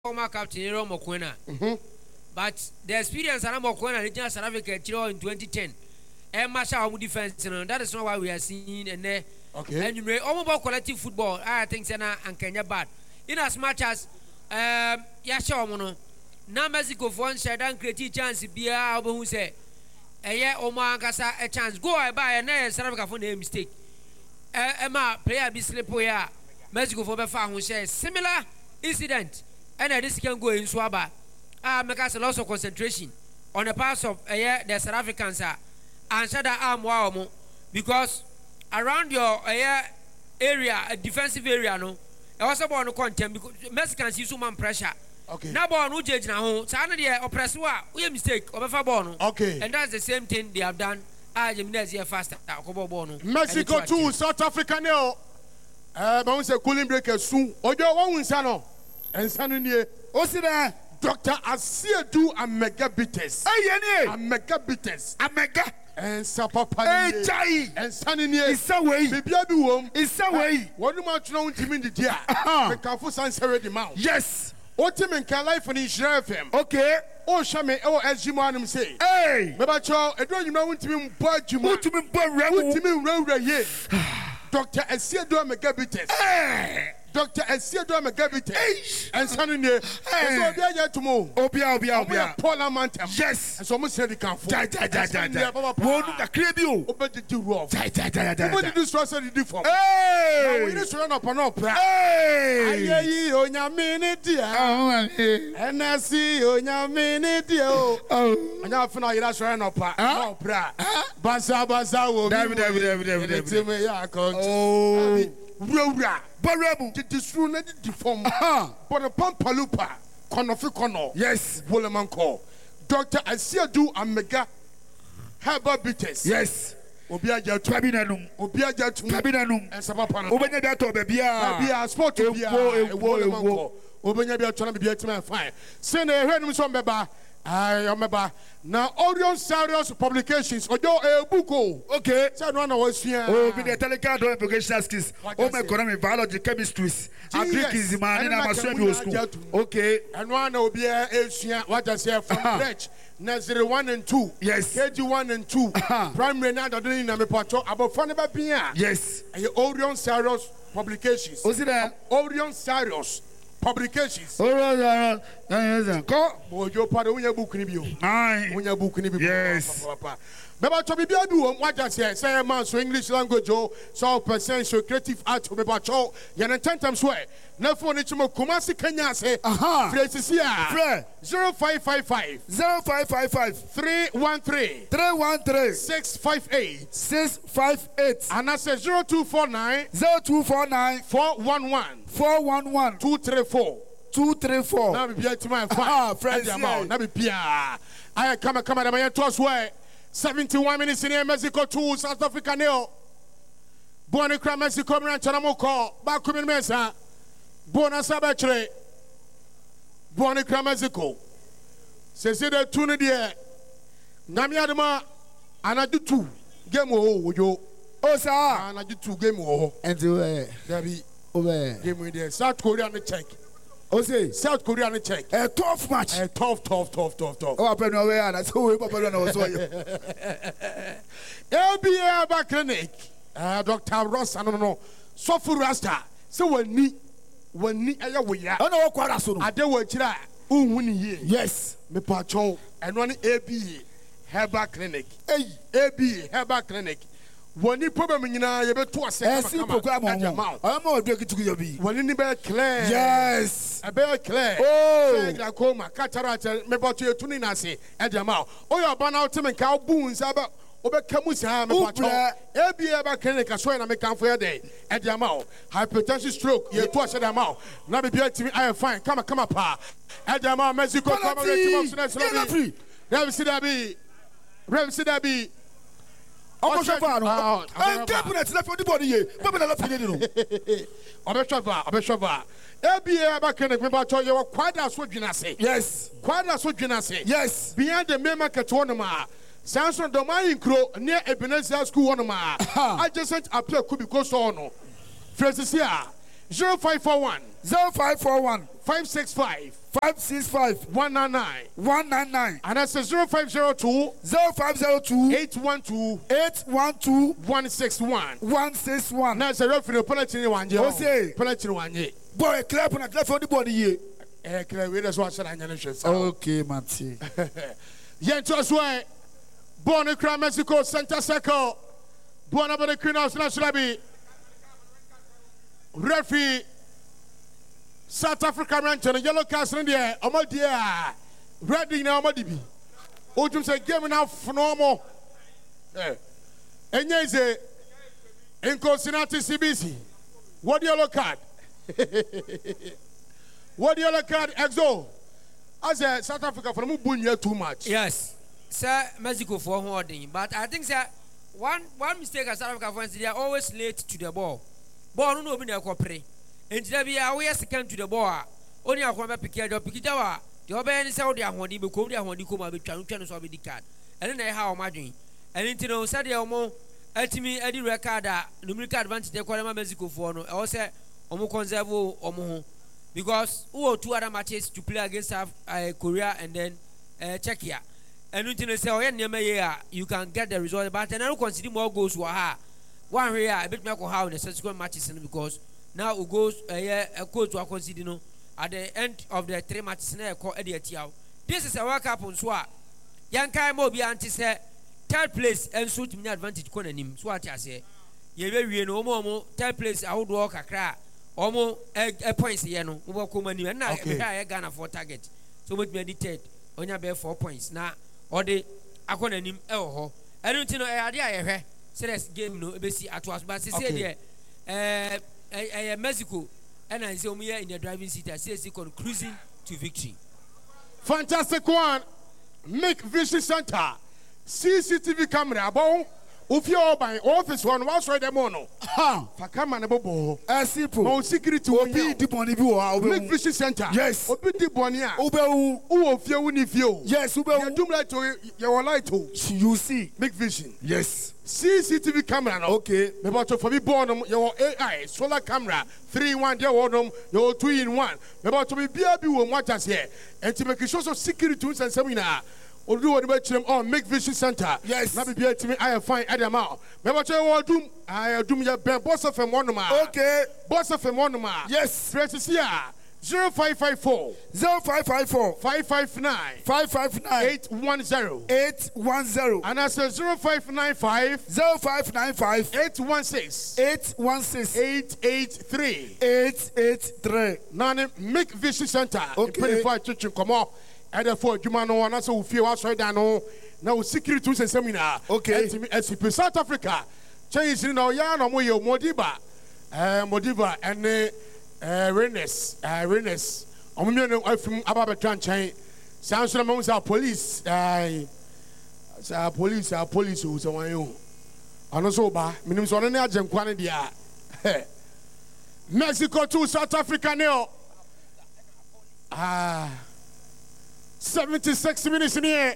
former captain Ero Mokwena. But the experience and Mokwena regional South Africa in 2010. And Masha defense, that is not why we are seeing and there. Okay. And you may almost collective football. I think Sena and Kenya bad. In as much as Yasha Mono. Now Mexico for one shot and create chance be who say Omar Gasa a chance. Go I buy a South Africa for the mistake. Emma player be slip where Mexico for Befa who says similar incident. And this can go in Swaba. Make us a loss of concentration on the parts of the South Africans and shut that arm wow because around your area, a defensive area, no, I was about to content because Mexicans use human pressure. Okay. Now, born who judge now, Sana the oppressor, we mistake of a fabono. Okay. And that's the same thing they have done. I am here faster. Mexico too, South Africa now. Bounce a cooling breaker soon. Ojo one sano. And Sanuni. Osida. Dr. Asiedu and Megabites. Hey, and Megabites. A mega. And Sapapa. Hey, Chai. And Sanini. It's a way. Bibi wom. It's a way. What do you want to mean the dear? Mekafu Sansere the mount. Yes. What him in life in Israel FM. Okay. Oh, Shame, oh, as you want him say. Hey. Mebacho, I don't know what to mean, but you want to mean, but ye. Dr. Asiedu and Megabites. Hey. Dr. Asiedu and Megabites. And Sanini. And so they are to move. Obia. Paula Mantam. Yes. And so much said he can't fall. Won't the crib you? Open the two rough. What did this was a different? Hey. We just run up and up. Hey. Aye, on your minute, dear. And I see on your minute, dear. Oh. And I found out that's run up. No, bra. Baza, David. Oh. Barabu. This room is deformed. But a pampalupa. Kono. Yes. Wolemanko. Dr. Asiedu and Mega Herbabites. Yes. Obiaja Kabinanum. Kabinanum. And Sabapana. Obenya Dato Bebia. Sport to be a Obenya Biatona Biatima fine. Send a random song beba. I remember now Orion Sarius Publications or your buko. Okay. So no was here. Oh, be the telecard educational skills. Oh, my economic biology, chemistries. Agric is man in our school. Okay. And one will be a what I say from French. Nazare 1 and 2. Yes. KG 1 and 2. Primary now doing a patrol about Fonaba Pia. Yes. And Orion Sarius Publications. Was it that? Orion Sarius Publications. Oh, your part when your book in you. When your book in yes. But to be able what I say a man so English language, so percent creative art to be bacho, yan 10 times way. Now for the Kumasi Kenya say, phrases here 0555 313 658 and I say 0249 411 234. Now be to my friends. Now be Pia. I come at my toss way. 71 minutes in Mexico to South Africa. Neo Bonica Mexico, Rancharamoko, Bakumin Mesa, Bonasabetre, Bonica Mexico. Says the tuna dear Namiadama, and I do 2 game with you. Oh, sir, and I do 2 game and there be over game with the South Korea on the check. Oh, say South Korea on the check. A tough match. A tough. Oh, I don't know where that's who Papa knows. LBA Clinic. Dr. Ross, I don't know. Sofu Rasta. So when ni aya we ya. I know what kwara I do chira. Unwuni ye. Yes. Me pacho. And one ABA Herbal Clinic. Hey, ABA Herbal Clinic. When you problem in you be to a program on your mouth. I'm not breaking to your be. When you be clear. Yes. A be clear. Oh. Glaucoma, cataract, me about you tuning us at your mouth. Oh, your burn out to me cow boons about Obekamusa, me pacho. ABA Clinic, I swear I make come for your day at your mouth. Hypertension stroke, you twice at your mouth. Now be to me, I am fine. Come up, pa. At your mouth, Mexico, come on, Rev I'm cabinet left for the body. Quite as what you say. Yes. Quite as what you say. Yes. Behind the main market tournament. Samson Domain Crow near Ebenezer School one. I just sent a player could be close on. Phrases here 0541 0541 565 565 199. 199. And that's 0502 0502 812 812 161. 161. Now it's a referee penalty one year. Ose. Penalty 1 year. Boy, clap on a clap for the body here. That's what I said. Okay, Matty. Yentos way. Born in Mexico, Center Circle. Born about the Queen House, National be. Referee. South Africa rancher, yellow cast in the air. Oh, dear. Ready now, Madibi. Ojum say, give me now for normal. And yes, in Cosinati CBC. What yellow card? What yellow card, Exo? As a South Africa for Mubunya too much. Yes, sir, Mexico for holding. But I think, sir, one mistake as South Africa fans, they are always late to the ball. Ball no be their cooperate. And there be always second to the ball. Only a corner pick up Picawa. The other end is out there when they become there when they come out with Chan so be the card. And then how imagine. And into no Sadia Omo, Ultimate Eddie Recada, numerical advantage the Coloma Mexico for no. I say Omo Conservo Omo. Because who 2 other matches to play against Korea and then Czechia. And until say, oh, yeah, you can get the result. But I don't consider more goals to her. One here, a bit more how in the subsequent matches because now we go a coach to consider at the end of the 3 matches. This is a World Cup on Swa. Yankai Mobi anti say 3rd place and suit me advantage corner him. So what I say, ye no more 3rd place. I would walk a cry. Almost a points here no. We walk money and now I Ghana for target. So what meditate on your bear 4 points now. Or the akona him I don't know idea. Serious game no ebesi atwas but say there Mexico and I say in the driving seat I say cruising to victory. Fantastic one. Make Vision Center CCTV camera bon if you are by office one was right the mono ha fa camera bobo simple no security obi di boni bi wo Make Vision Center yes obi di boni a obewu wo fie wo ni fie o yes obewu you do like to your light o you see Make Vision yes CCTV camera no okay me about to for be born your AI solar camera 3-in-1 there wonum your 2-in-1 me about to be bia bi wo waters here and to make sure so security and seminar Odu what about them on Make Vision Center yes na be bia timi I fine Adama me about to doom I doom ya ben boss of them one ma okay boss of them one ma yes press here 0554 0554 559 559 810 810 and I say 0595 0595 816 816 883 883 Nani Make Vision Center okay 25 church come on and therefore Juma no one so feel was right down now security to seminar okay SCP South Africa change now ya no mo Modiba Modiba and Rennes omo no afim ababa twanchan sanso na mo sa police police o so wan yo ano so ba minim so ne agenkwa ne dia Mexico to South Africa ne 76 minutes in here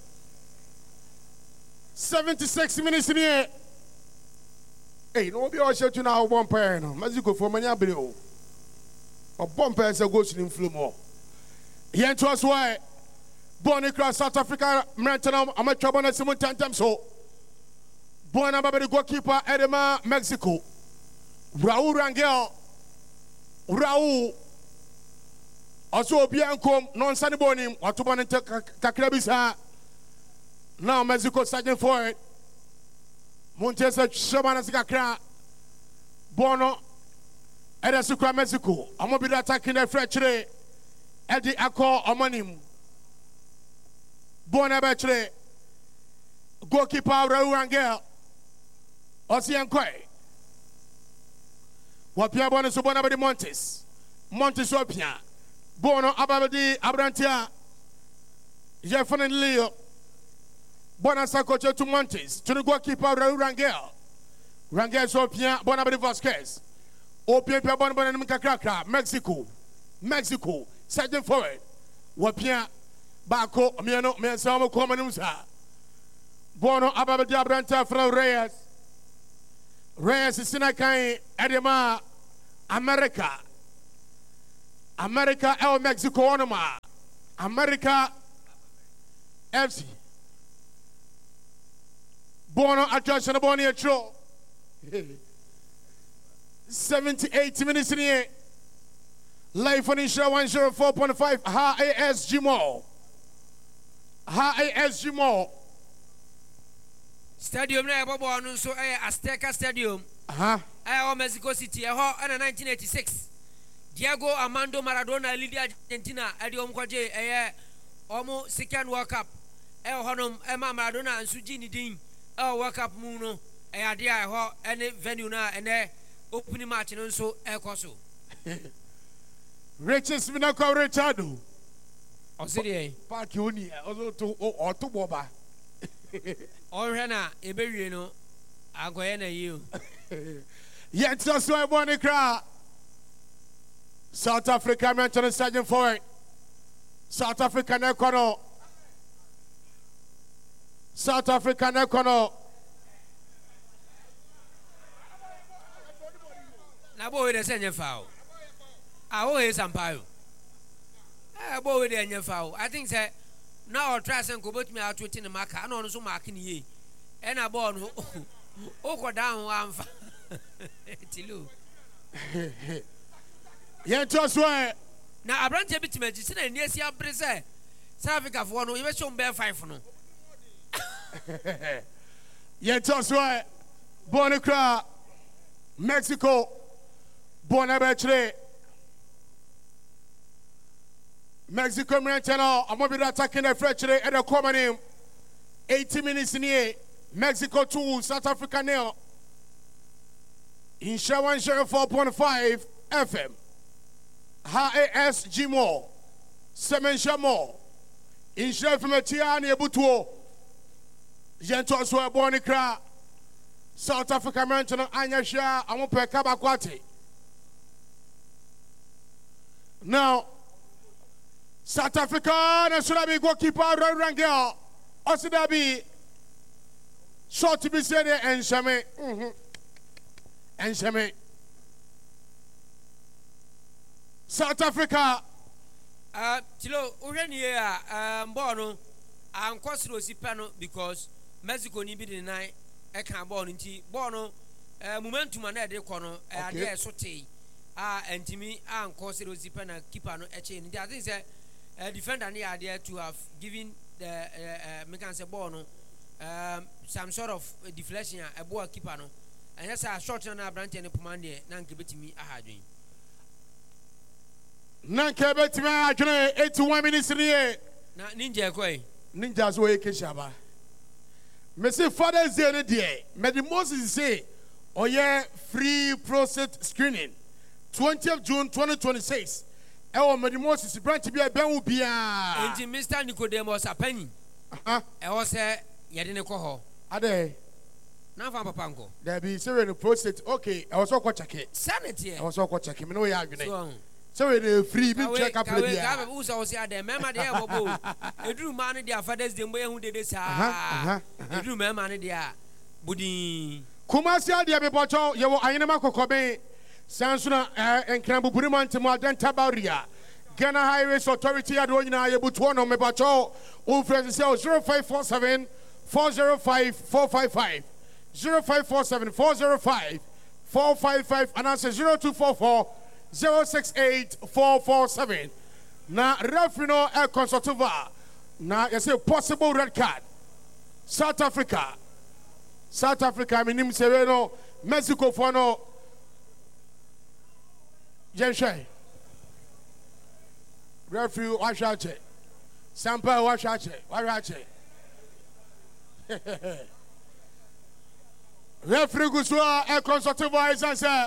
76 minutes in here hey no be all shout to now one pair no Mexico for many abere a bumper as a ghost in Flumo. Here to us why born across South Africa, Marantanam, I'm a trouble at some time so. Born about the goalkeeper, Edema, Mexico. Raul Rangel, Raul. Also, Bianco, non Sanibonim, or to one Kakrabisa. Now, Mexico sergeant for it. Montesa Shaman Kakra. Bono. Eda Sukra Mexico. I'm going to be attacking the French. Eddie Akko Omanim. Bonabetre. Goalkeeper Raul Rangel. Ocean Koi. Wapia Bono Subonabadi Montes. Montes Wapia. Bono Ababadi Abrantia. Jeffon and Leo. Bonasa Coach to Montes. To the goalkeeper Raul Rangel. Rangel Sopia. Bonabadi Vasquez. Opia Bonabadi Mkakaka. Mexico. Sergeant forward. Wapia. Bako. Miano. Miansamo Komanusa. Bono Ababadi Abranta from Reyes. Reyes is Sinakai Edema America. America El Mexico onoma. America FC. Bono attraction of Bonnie Tro. 78 minutes in here. Live on Insha 104.5. Ha ASG Mall. Ha ASG Mall. Stadium na ebo no so Azteca Stadium. Mexico City in 1986. Diego Armando Maradona lead Argentina at the Omquaje almost second World Cup. Honum Emma Maradona and Sujini Dean World Cup Muno idea any venue na and opening match and also Coso. Richest Minako Richardo. Osidia Park Uni also to or to Boba. Or Hannah, Eberino, Aguena you. Yet just why one crowd. South Africa mentioned Sergeant Ford. South African Econo. South African Econo. Nabo with a senior foul. I always ampire. I boy with a foul. I think that now I'll try and go put me out within the mark. I know so marking ye. And I born go down one. Tilu. Yeah, just why. Now, I branch a bit to medicine and yes, you are present. South Africa for no, you were shown bear 5 for no. Yeah, just why. Bonicra, Mexico, Bonaventure. Mexico, Marantano, I'm going to be attacking the French at the common name. 80 minutes in here. Mexico 2, South Africa nil. In 104.5 FM. HASG Mall. Semensha Mall. In Sheffield Butuo. Jentoswa Bonicra. South Africa Marantano, Anyasha, Amope Kabakwati. Now, South Africa, national be goalkeeper Rangel. Also that be short to be said and Shame. And Shame. South Africa. Tilo, Urania, Bono, I'm Cosro Sipano because Mexico need be denied. I can't born into Bono, momentum and the corner, and yes, sote. And to me, I'm Cosro Sipana, Kipano, Etchin. I think that. Defender the idea to have given the Mekanse Bono some sort of deflection a boa keeper no and that's a short on our branch and a pomande nanke betimi ahadwin nanke betimi ahadwin 81 minutes in here na ninja koi ninjas we keshaba me say Father's Day no dey me the Moses say oye free prostate screening 20th June 2026 Ewo Medimosis branch bi e ben wo bia. Enti Mr. Nicodemus Apani. Ewo se yede ne ko ho. Ade. Na fa papa nko. There be say we prostate. Okay, I was so ko check it. Sanity. I was so ko check me no ya adwene. So we dey free bi check up le bia. Ka we say ade mema de e bobo. Eduru man de Father's Day mbo ehun de sa. Eduru mema ne de a budi. Kumasi ade be bocho ye wo ayenema kokobe. Sansuna and Cramburimant Madenta Barria. Ghana Highways Authority Adonina Yabutuano Mebacho, all friends 0547 405 455 0547 405 455 and answer 0244 068 447. Now, Refino El Consultiva. Now, you say possible red card. South Africa, I mean, Sereno, Mexico for no. Jenshay. Referee, watch out. Sampa, watch out. Referee Gusua, a consultative voice and say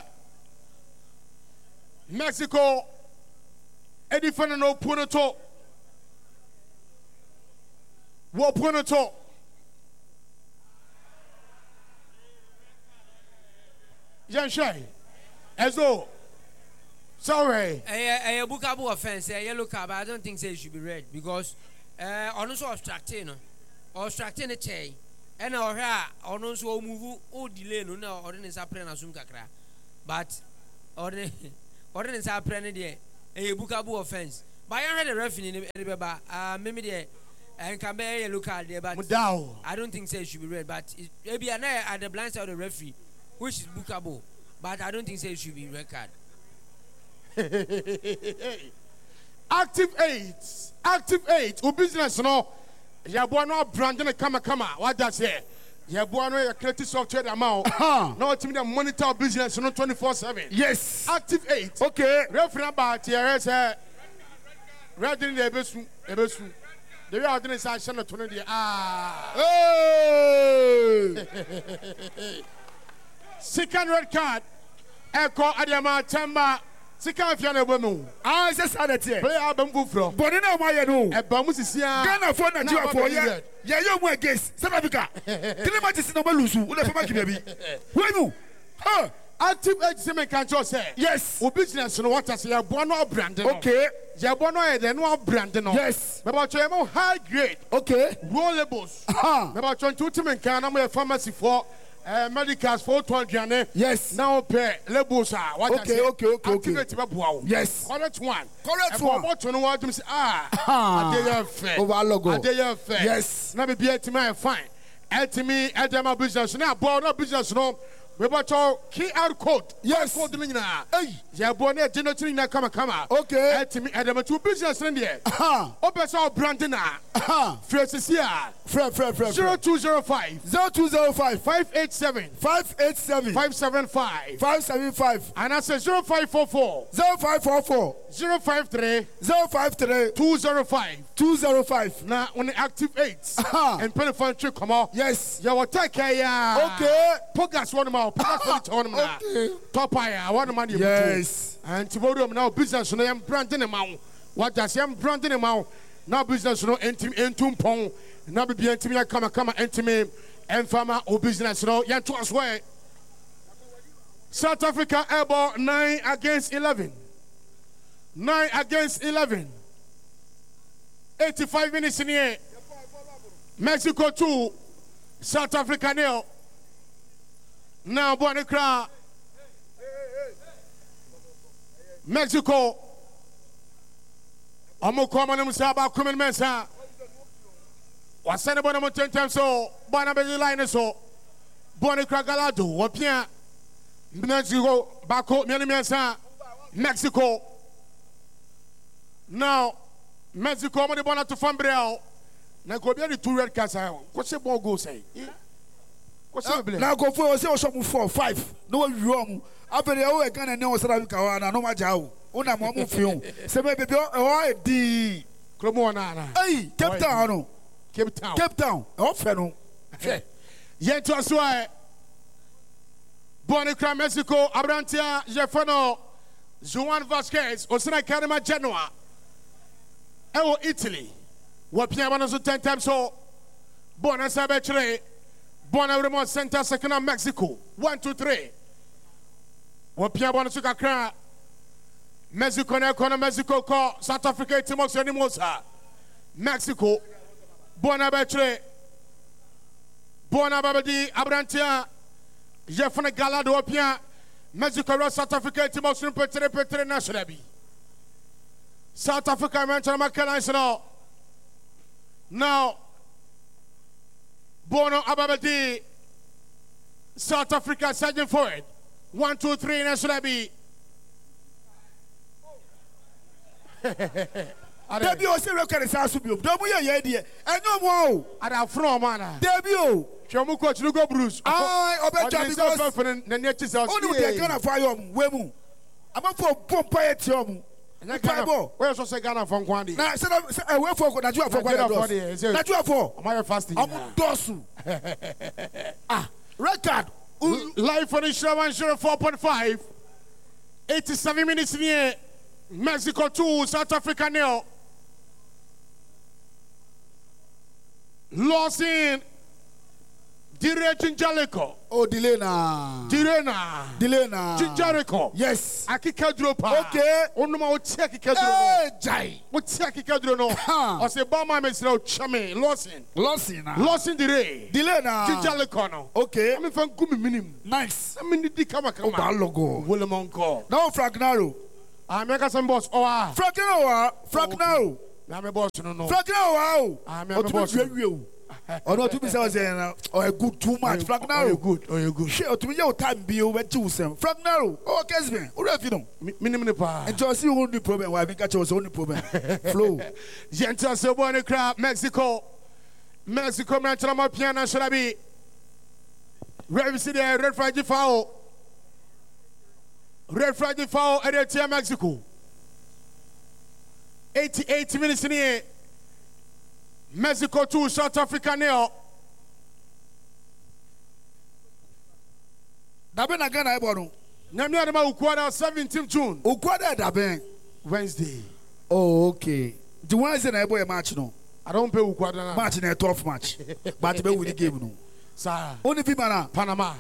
Mexico, a defender no punato. What punato? Jenshay. As though. Sorry. A bookable offense, a yellow card, but I don't think it should be red because also obstructing a chair and our hair also move or delay no ordinance are playing as soon kakra. But ordinance are playing there. a bookable offense. But I heard the referee in the maybe there and can be a look at there, but I don't think so it should be red. But maybe at the blind side of the referee, which is bookable, but I don't think so it should be red card. Active 8 o business no ya boa no brand na kama what does here ya boa no ya creative software amount no team the monitor business no 24/7. Yes, Active 8. Okay, referee about here say red in the ebesu the way out in say share no to no dey second red card echo Adama Temba. Sika afia na bomu. I say sanity. Play album fufro. Boni na ma ye no. E ba mu sisia. Ghana for Nigeria for ye. Ye yo mu against South Africa. Three matches na malusu. Una for make baby. When you? Active age semen kan cho say. Yes. O business no what say ya bo no brand no. Okay. Ya bo no e de no brand no. Yes. Me ba cho mo high grade. Okay. Rollables. Me ba cho ntuti kan na mo pharmacy for medicals for 200. Yes. Now pay labels are what okay. Yes. Correct one. What to know what to say fair. Over logo. Fair. Yes. Now be my fine. Ultimate Adama business now board business no. We bought your QR code. Yes. Code me na. Hey. Ya born there generating na come. Okay. Ultimate Adama two business in there. Open so brand na. Fresh is here. Fresh. 0205 587 575 and I say 0544 053 205 now on the active 8 and telephone trick come on. Yes. You will take care. Okay. Pogas one more. Pogas one top higher one money. Yes. And tomorrow now business no am branding amount. What does am branding amount? Now business no entum pong. Now be entimi come entimi and farmer or business no yan to us way. South Africa airball 9 against 11. 9 against 11. 85 minutes in here. Mexico 2. South Africa 0. Now Bonikra. Mexico. Omo koma na musaba kumen mensa. Wasane bona mo 10 times so. Bona be line so. Bonikra galado. Wapia. Mexico bako mensa. Mexico. Now Mexico mo de bona to fambrel. Na go be the 2 red cards. What say ball go say? Now go for say o so 4-5. No you after o e Ghana ne o South Africa na no ma jao. Una mo mu fiun. Se me bebe o di Kromo na. Hey, Cape Town no. Cape Town. O fe no. Yen to so e. Bonicra Mexico Abrantia Jefano Juan Vasquez Osina Karima Genoa. Ewo Italy. Wapia bana so 10 times so. Bona Sabetre. Bona Remote Center second of Mexico. 1, 2, 3. Wapia bana so kakra. Mexico na kono Mexico ko South Africa Timox Animosa. Mexico. Bona Betre. Bona Babadi Abrantia. Jefana Galado Wapia. Mexico South Africa Timox Petre Nationabi. South Africa mention Macallan now Bono Ababadi South Africa surging forward 1, 2, 3 National B. Debi o se record sa subio. Domu ye de. Enyo mo o. Ada from mana. Debi o. Chomu coach Lugo Bruce. Ah, obeja because na nature self. Onu de Ghana fire we mu. Amafo pompa e ti omu. Where so say Ghana from Kwandi? Na say we for Nigeria for Kwandi. Nigeria for. Am I fasting? Am dosu. Record. Live on the show 104.5. 87 minutes in here. Mexico 2, South Africa 0. Lost in Dire Jinjalico. Oh, Dilena. Jinjalico. Yes. Akika Dropa. Okay. Onuma o check Kadro. Hey, Jai. O check Kadro no. O se ba ma mesra o chame. Lost in Dire. Dilena. Jinjalico no. Okay. I'm from Gumi minim. Nice. I mean di kama. Oh, logo. Wole monko. Now Fragnaro. I'm a some boss. Oh, Frank now. I'm a boss. No. Frank now. I'm a boss. Or not to be saying, or a good too much. Frank now. You good. Share to me your time be over to some. Frank now. Oh, Kesman. What have you know? Minimum pa. And just you only problem. Why we got your only problem. Flow. Gentle Sobone crap. Mexico, Manchester piano should I be. Red City, Red Friday foul. Red Friday foul at the Mexico. 88 minutes in here. Mexico 2, South Africa nil. Daben again, I bought. Namia de Ukwada 17th June. Ukwada Daben. Wednesday. Oh, okay. The Wednesday I boy match no. I don't pay Ukwada match in a tough match. But we the game no. Sir. Only people Panama.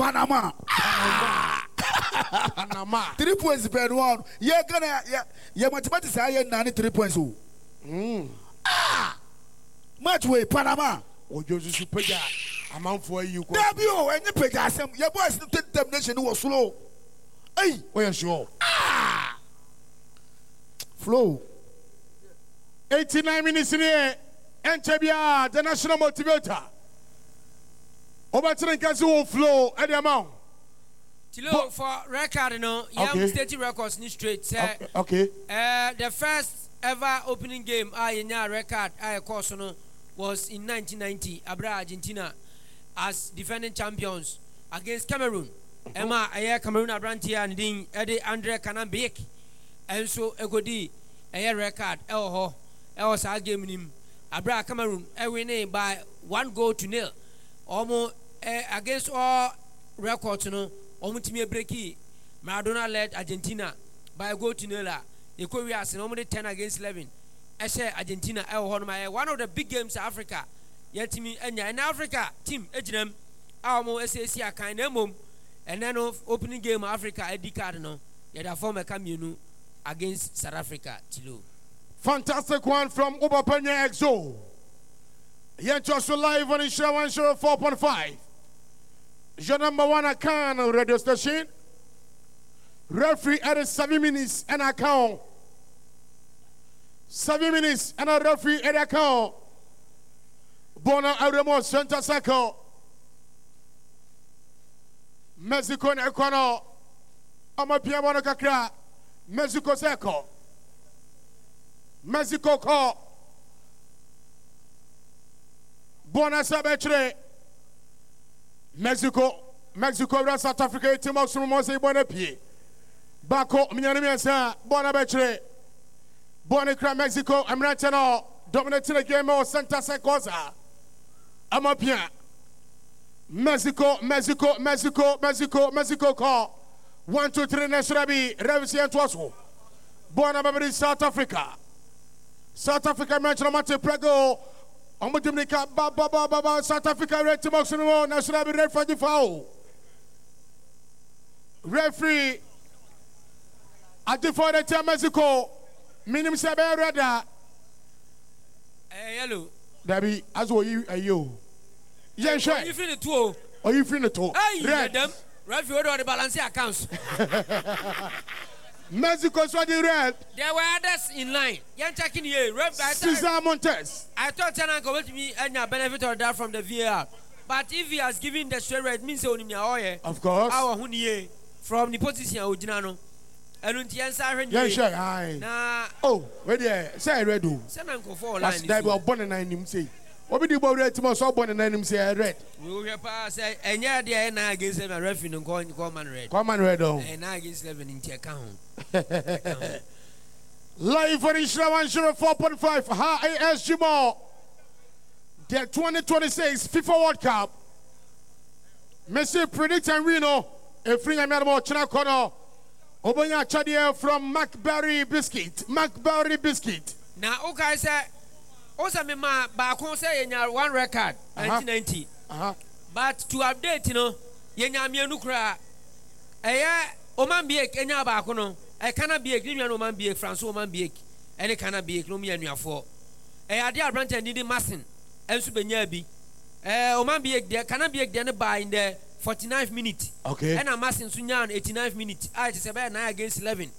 3 points per one. Yeah, gonna yeah mathematics I 93 points. Match way Panama. Oh, Joseph Pega. I'm out for you. W and you pick us. Your boys determination was slow. Hey, where you sure? Flow. 89 minutes in here. NTBR, the national motivator. Over to the Kazu flow at the amount. Tilo for record, no, young state records ni straight. Okay. The first ever opening game in your record I course no was in 1990 Abra Argentina as defending champions against Cameroon. Emma Cameroon Abrantia and Ding Eddie Andre Canambek and so Egodi a record El was our game in Abra Cameroon winning by 1-0. Almost against all records no almost me breaky Maradona led Argentina by 1-0. The Koreans normally 10 against 11. I say Argentina one of the big games in Africa. Yet me and in Africa team Ejinem almost SAC kind of mum and then of opening game Africa Eddie Cardinal yet a former Camino against South Africa. Tilo. Fantastic one from Ubapenya Exo. Yet also live on Insha 104.5. Your number one account radio station. Referee at 7 minutes and account. 7 minutes and a referee at account. Bona Aremo Center Circle. Mexico and Ecuador. Amapiamona Kakra. Mexico Circle. Mexico call. Bona Sabetre. Mexico, South Africa, team of Sumose Bonapie. Bako, Mianimiasa, Bonabetre, Bonicra, Mexico, Amratano, dominating the game of Santa Secosa. Amapia. Mexico call. 1, 2, 3, Nashrabi, Revisi and Twasso. Bonababri, South Africa. South Africa, Mate Prego. South Africa red to Moximo, National red for the foul. Referee at the for the Mexico. Minimum Sabe Rada. Hello. Debbie, as well you. Yeah, sure. You feel the two. Or you feel the two. Hey, them. Referee order the balance accounts. Mexico saw the red. There were others in line. You're checking here. Cesar Montes. I thought Chana go with me and your benefit of that from the VAR. But if he has given the straight red, means only me. Of course. Our Hunie from the position of Ujinano. And Untian yeah, sure. Aye. Oh, where there? Say red. Send Uncle for line. That's that we are born in him say. What we do about red tomorrow? So born in him say red. We will pass. And yeah, they are now against them. A referee and common red. Common red. And now against 11 in the account. Live for Insha 104.5 HASG Mall. The 2026 FIFA World Cup. Messi predict and Reno. A free American China corner. Obonya Chadia from Macberry Biscuit. Now, okay, sir. Also, my back say in your one record, 1990. But to update, you know, Yenya Mianukra. Oman Biek, Enya Bacono. I cannot be a Grimian Oman Biek, France Oman Biek, and it cannot be a Clomian for. A dear branch and needing Massin, and Subenyabi. Oman Biek, there cannot be a dinner by in the 49th minute. Okay. And a Massin Sunyan, 89th minute. I just about 9 against 11.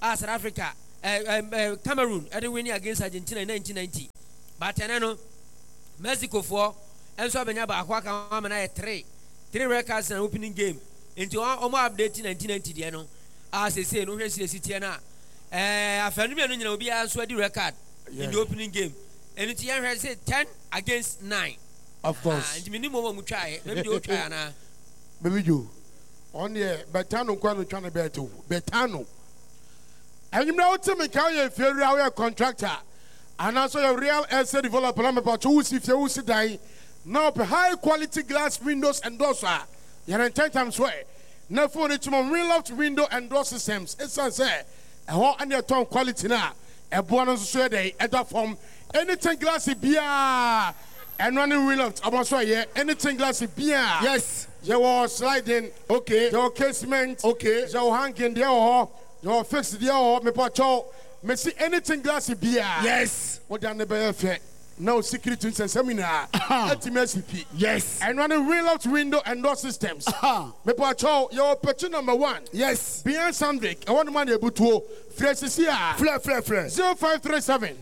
South Africa, Cameroon, winning against Argentina in 1990. But no, Mexico 4, and so Benyaba Aquaka 3 records in an opening game. Into Omo update in 1990, as they say, no city na. I found me will be a sweaty record in the opening game. And it's young has said 10 against 9. Of course. And minimum will try. Maybe you try now. Maybe you. On the Betano Quano Chana Beto. Betano. And you know to me, if you're a contractor. And also a real estate developer, about two if you sit die. Now, high quality glass windows and doors are. You're in 10 times way. Now, for the real loft window and door systems, it's a say. A whole and your tone quality now. A bonus shade, a dot form. Anything glassy beer. And running real loft. I'm also here. Anything glassy beer. Yes. You were sliding. Okay. Your casement. Okay. Your hanging there. Your fixed there. Me pacho. Me see anything glassy beer. Yes. What down the bear? No secret and seminar. Yes. And running real out window and door systems. Me pacho, your opportunity number 1. Yes. Beyond Sandvik, I want to money able to fresh here. Flare. 0537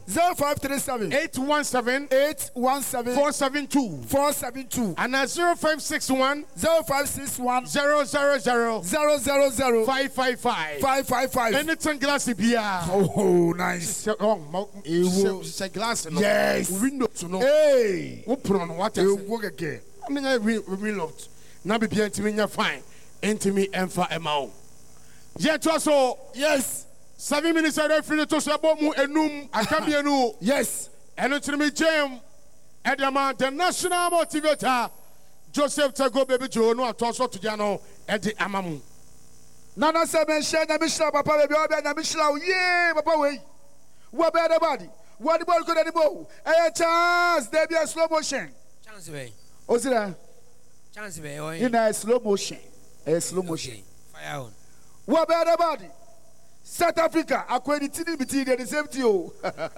817 472 and 0561 000 555. Anything glassy beer. Oh, nice. It's a glass. Yes. Window to know. Hey. Open what You work again. I mean, I real loved. Now be intimate, fine. Intimate and for a mouth. Yet also, yes. 7 minutes I don't feel to say about mu enum. I can be a new. Yes. And it's me, Jam. Edama, the national motivator. Joseph Tago Baby Joe, no, I toss to Jano, Eddie Amamu. Nana Seven Shed, Mishla, Papa, Baby, Mishla, yeah, Papa, way. What about the body? What about good anymore? A chance, there be a slow motion. Chance away. Ozira. Chance away. In a slow motion. A slow motion. Fire on. What about the body? South Africa, accredited between the same to you.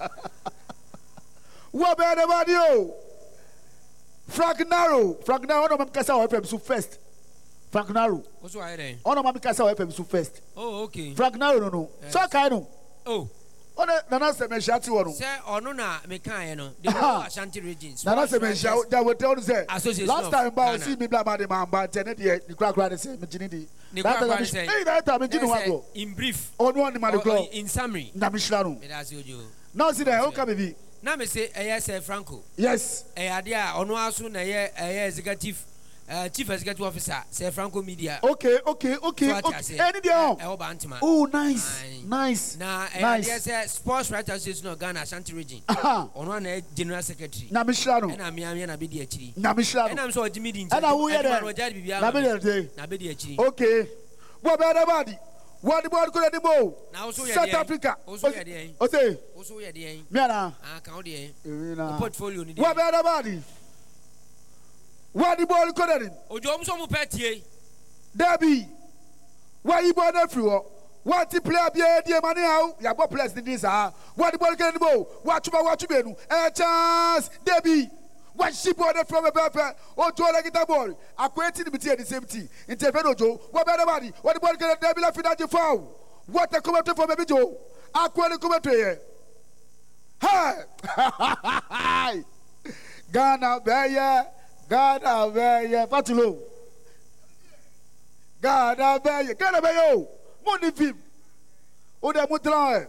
What about the body? Frank Narrow, no Mamkasa FM so first. Frank Narrow. What's why then? Oh no Mamkasa FM so first. Oh, okay. Frank Narrow no. So kind of. Oh. Nana se me shati wono. Say ono na me kan no. The Ashanti regions. Nana se me shati that will tell say. Last time ba see me bla the man ba tene de kra say me gini di. That time me gini wa. In brief. Ono ni ma de in summary. Na me shira no. Me da se ojo. Now see there o ka baby. Na me say yes Franco. Yes. Ade a ono aso na executive chief executive officer say Franco Media. Okay. Any there. Oh, nice. Na yes sports writers association of Ghana Ashanti region. Ono na general secretary. Na me shira no. Na me na be di akiri. Na me shira no. Na me so Jimmy di. Na wo ye there. Na be there. Na be di akiri. Okay. What about the body? What about good anymore? South Africa. Also ye there. Okay. Also ye there. Me na. Count there. Portfolio ni. What about the body? What the ball coded? Ojo so mu petie. Debbie. Why you born everywhere? What the player be the money how? Ya bo players this ah. What the ball coded bo? What you be? A chance Debbie. What she born from a paper? Ojo like it a ball. Acquainted with the same thing. Intervene Ojo. What about the body? What the ball coded Debbie la final foul. What a comment for baby Joe. Acquainted comment here. Hi. Ghana Bayer. Ghana Bayer. Fatulo. Ghana Bayer. Money film. O de mutlan.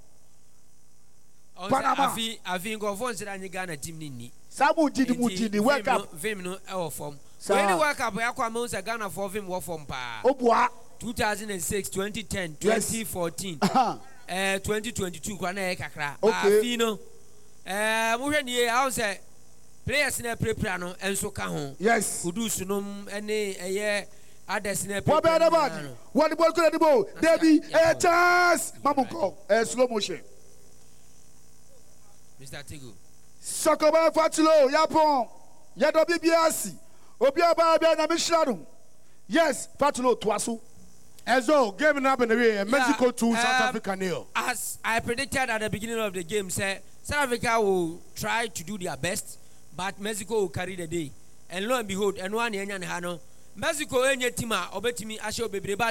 Panama. Afi ngofo nse da Ghana team ni. Samu jidi wake up. Vim no e wo form. When you wake up ya kwa me nse Ghana for vim wo form pa. Obua. 2006, 2010, 2014. 2022 kwa na e kakra. Okay. Afi no. Mo hwe ni how say players na prepare no enso ka ho. Yes. Kudus no ene eye others na prepare. What about the body? What the ball could the ball? Debbie, a chance. Mamuko, slow motion. Mr. Tigo. Sokoba Fatulo, Yapon. Yado BBS. Obiaba na Mishlanu. Yes, Fatulo Twasu. As though game up in the way, Mexico to South Africa nil. As I predicted at the beginning of the game, South Africa will try to do their best, but Mexico will carry the day. And lo and behold, and one Hano, Mexico any team obetimi asho bebre, but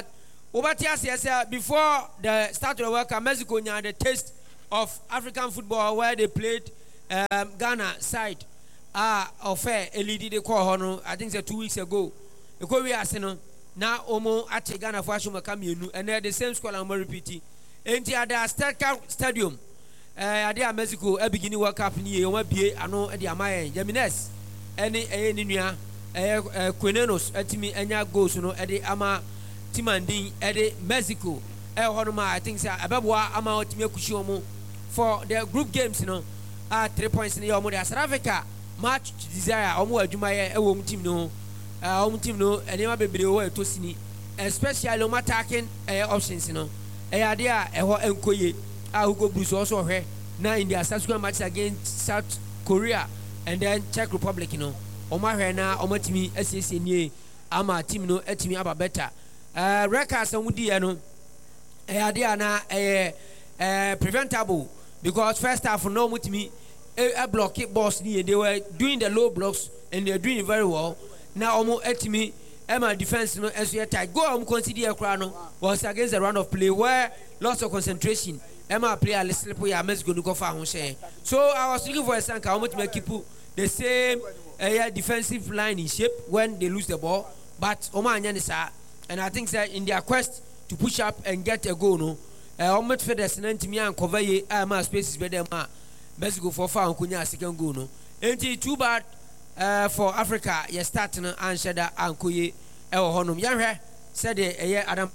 Before the start of the World Cup, Mexico had the taste of African football where they played Ghana side. Of a lady they call Hono, I think 2 weeks ago. Because we are saying now Omo at Ghana for Ashuma Kaminu, and they're the same squad I'm repeating. And they are the stadium. They are Mexico, a beginning World Cup near Yoma I know at the Amaya, Jamines, any Quenenos, at me, and ya goes, at the Ama Timandin, at the Mexico, Honoma, I think, Ababwa, Ama Timiokushomo for their group games, 3 points in the Omoda, South Africa. Match desire omo adwumaye e team no and you be bebre to sini especially on attacking options no ade a eho enkoye Hugo Bruce also hwe na in their subsequent match against South Korea and then Czech Republic omo hwe na omo timi asiesie nie ama team no atimi aba better records on di no ade na preventable because first half no mutimi a block it boss they were doing the low blocks and they're doing it very well. Now almost at me my defense no as you tight go consider a was against the run of play where lots of concentration Emma player let's slip where Mexico to go for so I was looking for a sanka how much make people the same defensive line in shape when they lose the ball but and I think that in their quest to push up and get a goal no almost for the to me and cover my spaces better Mexico for far kunya second goal no enti too bad for Africa you start no anshada ankoye e wo honom yanhwe said the Adam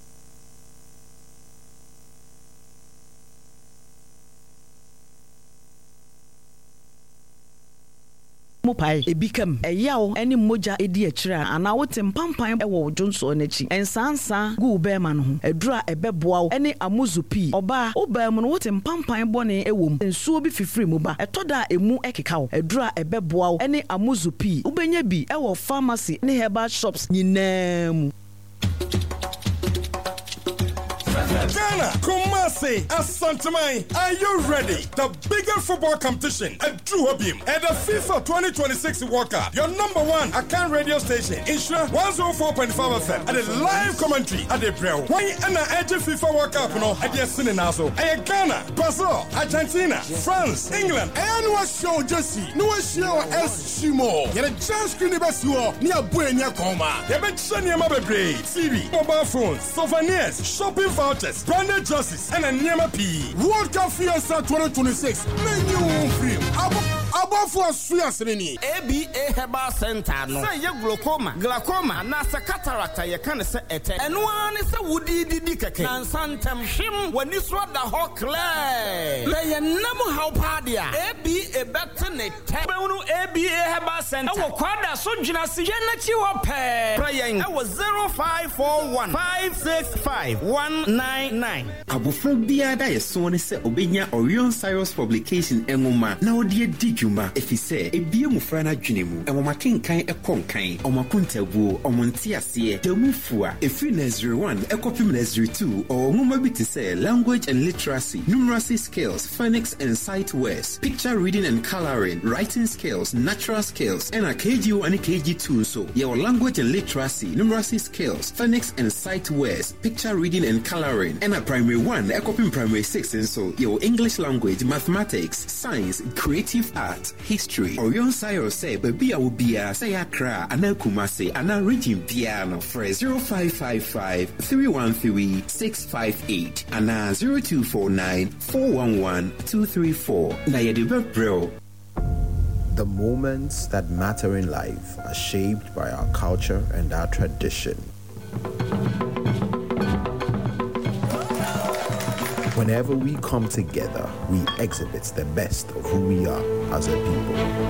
Mopai ebikam eyawo eni moja edi akira ana wote mpampan ewo jonso n'echi ensansa gu bema no ho edura ebeboa eni amuzupi oba obam no wote mpampan bone ewom ensuo bi fifiri mu ba etoda emu ekekawo edura ebeboa eni amuzupi ubenya bi ewo pharmacy ne herbal shops nyinam Ghana, Kumasi, Asantamai, are you ready? The biggest football competition at Druhobim and the FIFA 2026 World Cup. Your number one Akan radio station, Insure 104.5 FM, and a live commentary at the Brel. Why and the edge FIFA World Cup no at the Sininazo? And Ghana, Brazil, Argentina, France, England, and was show Jesse, no show S. Shimo. Get a chance to the best you are near Buena Coma. The Betchania Mabe, TV, mobile phones, souvenirs, shopping vouchers, branded jerseys, and a Nyama P. World Cup Fiesta 2026. Menu free. Above for Swiss. ABA Herbal Center. No. Say your glaucoma, nasa cataract, you can say it. And one is a woody didicake. And Santam Shim when you swap the whole clay. Lay a number how padia. ABA Bettenet. ABA Herbal Center. Our quadra Sojina Sienna Chiwape. Praying. I was 0541 565 199. Abufobia da yeso ne se obenya Orion Cyrus publication engoma na odie diguma efise ebie mufra na dwene mu engoma kenkan ekonkan omakontabu omontiase demufua efri nursery 1 ekopim nursery 2 or ngoma bi te se language and literacy numeracy skills phonics and sight words picture reading and coloring writing skills natural skills and a KG1 and KG2 so your language and literacy numeracy skills phonics and sight words picture reading and coloring and a primary 1 ekopim primary 6 and so your English language mathematics science creative art history Orion Cyrus say baby awobia say akra ana kumase ana region piano for 0555 313 658 ana 0249 411 234 na yede bro. The moments that matter in life are shaped by our culture and our tradition. Whenever we come together, we exhibit the best of who we are as a people.